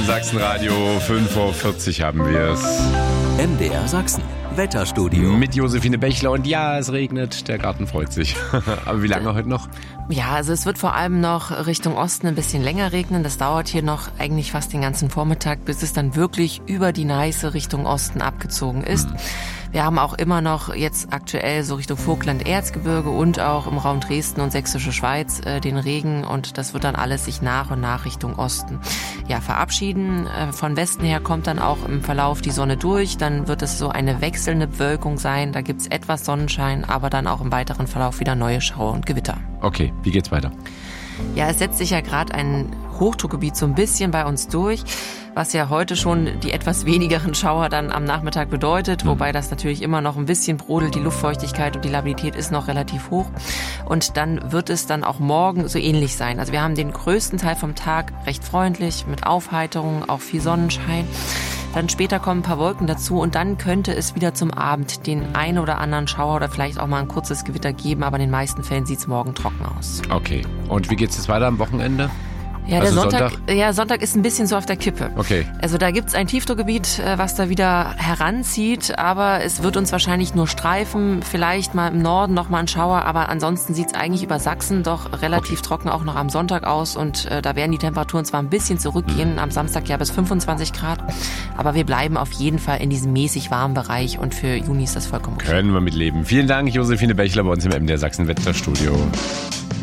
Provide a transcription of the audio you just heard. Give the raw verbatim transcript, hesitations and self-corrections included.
Sachsenradio, fünf Uhr vierzig haben wir es. M D R Sachsen, Wetterstudio. Mit Josephine Bechler und ja, es regnet, der Garten freut sich. Aber wie lange heute noch? Ja, also es wird vor allem noch Richtung Osten ein bisschen länger regnen. Das dauert hier noch eigentlich fast den ganzen Vormittag, bis es dann wirklich über die Neiße Richtung Osten abgezogen ist. Mhm. Wir haben auch immer noch jetzt aktuell so Richtung Vogtland, Erzgebirge und auch im Raum Dresden und Sächsische Schweiz äh, den Regen und das wird dann alles sich nach und nach Richtung Osten ja verabschieden. Äh, von Westen her kommt dann auch im Verlauf die Sonne durch, dann wird es so eine wechselnde Bewölkung sein, da gibt's etwas Sonnenschein, aber dann auch im weiteren Verlauf wieder neue Schauer und Gewitter. Okay, wie geht's weiter? Ja, es setzt sich ja gerade ein Hochdruckgebiet so ein bisschen bei uns durch, was ja heute schon die etwas wenigeren Schauer dann am Nachmittag bedeutet, mhm. wobei das natürlich immer noch ein bisschen brodelt, die Luftfeuchtigkeit und die Labilität ist noch relativ hoch und dann wird es dann auch morgen so ähnlich sein. Also wir haben den größten Teil vom Tag recht freundlich, mit Aufheiterung, auch viel Sonnenschein. Dann später kommen ein paar Wolken dazu und dann könnte es wieder zum Abend den einen oder anderen Schauer oder vielleicht auch mal ein kurzes Gewitter geben, aber in den meisten Fällen sieht es morgen trocken aus. Okay, und wie geht es jetzt weiter am Wochenende? Ja, also der Sonntag, Sonntag? ja, Sonntag ist ein bisschen so auf der Kippe. Okay. Also da gibt's ein Tiefdruckgebiet, was da wieder heranzieht, aber es wird uns wahrscheinlich nur streifen, vielleicht mal im Norden noch mal ein Schauer, aber ansonsten sieht's eigentlich über Sachsen doch relativ okay. trocken auch noch am Sonntag aus und äh, da werden die Temperaturen zwar ein bisschen zurückgehen, mhm. am Samstag ja bis fünfundzwanzig Grad, aber wir bleiben auf jeden Fall in diesem mäßig warmen Bereich und für Juni ist das vollkommen okay. Können wir mitleben. Vielen Dank, Josephine Bechler bei uns im M D R Sachsen Wetterstudio.